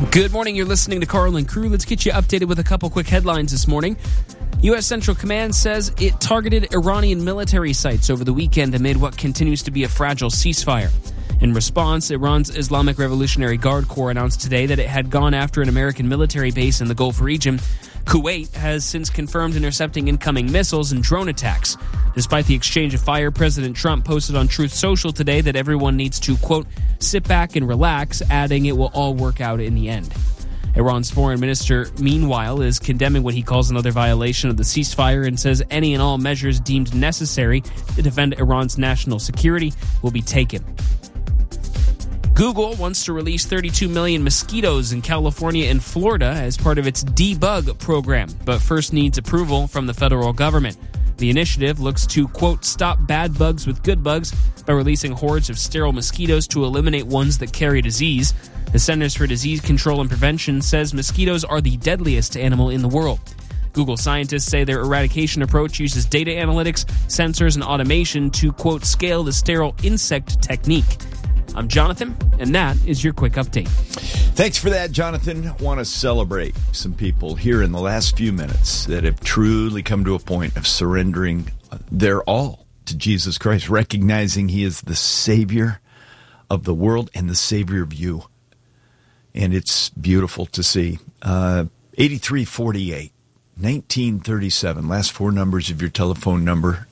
Good morning. You're listening to Carl and Crew. Let's get you updated with a couple quick headlines this morning. U.S. Central Command says it targeted Iranian military sites over the weekend amid what continues to be a fragile ceasefire. In response, Iran's Islamic Revolutionary Guard Corps announced today that it had gone after an American military base in the Gulf region. Kuwait has since confirmed intercepting incoming missiles and drone attacks. Despite the exchange of fire, President Trump posted on Truth Social today that everyone needs to, quote, sit back and relax, adding it will all work out in the end. Iran's foreign minister, meanwhile, is condemning what he calls another violation of the ceasefire and says any and all measures deemed necessary to defend Iran's national security will be taken. Google wants to release 32 million mosquitoes in California and Florida as part of its debug program, but first needs approval from the federal government. The initiative looks to, quote, stop bad bugs with good bugs by releasing hordes of sterile mosquitoes to eliminate ones that carry disease. The Centers for Disease Control and Prevention says mosquitoes are the deadliest animal in the world. Google scientists say their eradication approach uses data analytics, sensors, and automation to, quote, scale the sterile insect technique. I'm Jonathan, and that is your quick update. Thanks for that, Jonathan. I want to celebrate some people here in the last few minutes that have truly come to a point of surrendering their all to Jesus Christ, recognizing He is the Savior of the world and the Savior of you. And it's beautiful to see. 8348, 1937, last four numbers of your telephone number,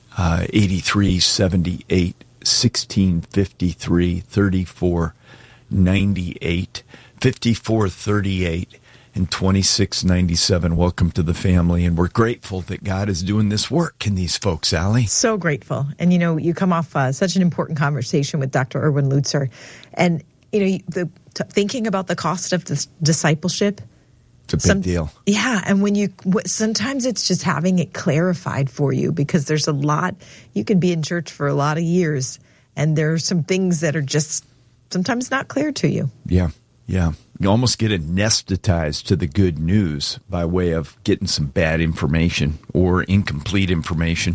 8378. 1653 3498 5438 and 2697. Welcome to the family, and we're grateful that God is doing this work in these folks, Allie. So grateful. And you come off such an important conversation with Dr. Erwin Lutzer, and thinking about the cost of this discipleship. It's a big deal. Yeah, and sometimes it's just having it clarified for you, because there's a lot. You can be in church for a lot of years, and there are some things that are just sometimes not clear to you. Yeah. You almost get anesthetized to the good news by way of getting some bad information or incomplete information.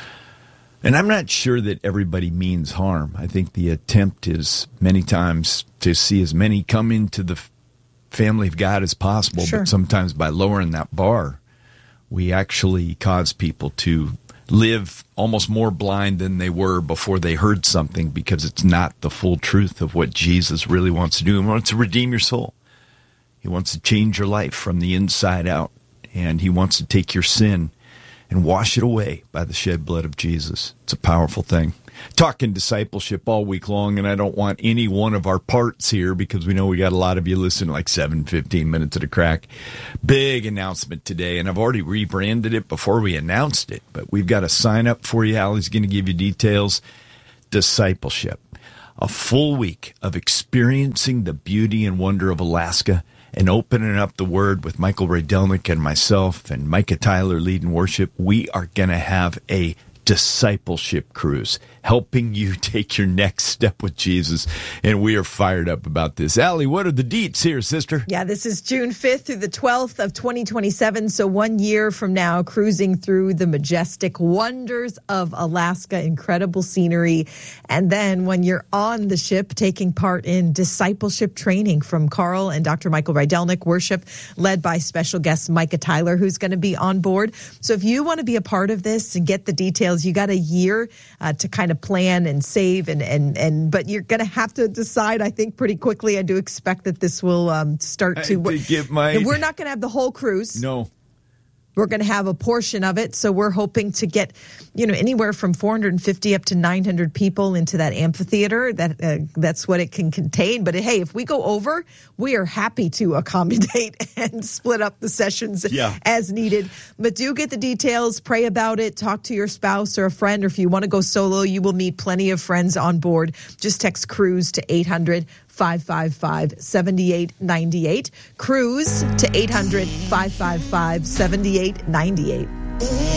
And I'm not sure that everybody means harm. I think the attempt is many times to see as many come into the family of God as possible, sure. But sometimes by lowering that bar, we actually cause people to live almost more blind than they were before they heard something, because it's not the full truth of what Jesus really wants to do. He wants to redeem your soul. He wants to change your life from the inside out, and He wants to take your sin and wash it away by the shed blood of Jesus. It's a powerful thing. Talking discipleship all week long, and I don't want any one of our parts here, because we know we got a lot of you listening like 7-15 minutes at a crack. Big announcement today, and I've already rebranded it before we announced it, but we've got a sign up for you. Allie's going to give you details. Discipleship. A full week of experiencing the beauty and wonder of Alaska and opening up the Word with Michael Rydelnik and myself and Micah Tyler leading worship. We are going to have a discipleship cruise, helping you take your next step with Jesus. And we are fired up about this. Allie, what are the deets here, sister? Yeah, this is June 5th through the 12th of 2027. So 1 year from now, cruising through the majestic wonders of Alaska, incredible scenery. And then when you're on the ship, taking part in discipleship training from Carl and Dr. Michael Rydelnik, worship led by special guest Micah Tyler, who's going to be on board. So if you want to be a part of this and get the details, you got a year to kind of plan and save, but you're going to have to decide, I think, pretty quickly. I do expect that this will start to. We're not going to have the whole cruise. No. We're going to have a portion of it. So we're hoping to get, anywhere from 450 up to 900 people into that amphitheater. That's what it can contain. But hey, if we go over, we are happy to accommodate and split up the sessions as needed. But do get the details, pray about it, talk to your spouse or a friend, or if you want to go solo, you will meet plenty of friends on board. Just text CRUISE to 800-555-7898. CRUISE to 800-555-7898.